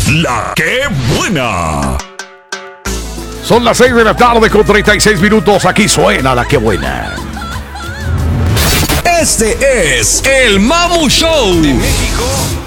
La que buena. Son las 6 de la tarde con 36 minutos. Aquí suena La que buena. Este es el Mamu Show. De México